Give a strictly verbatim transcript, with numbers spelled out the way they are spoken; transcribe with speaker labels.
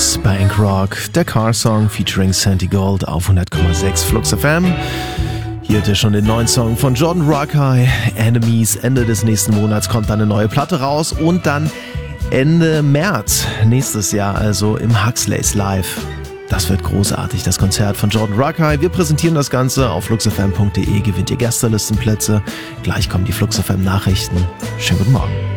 Speaker 1: Spank Rock, der Car-Song featuring Santi Gold auf hundert Komma sechs Flux F M. Hier habt ihr schon den neuen Song von Jordan Rakei, Enemies. Ende des nächsten Monats kommt dann eine neue Platte raus und dann Ende März nächstes Jahr, also im Huxleys Live. Das wird großartig, das Konzert von Jordan Rakei. Wir präsentieren das Ganze auf flux f m punkt d e, gewinnt ihr Gästelistenplätze. Gleich kommen die Flux F M Nachrichten. Schönen guten Morgen.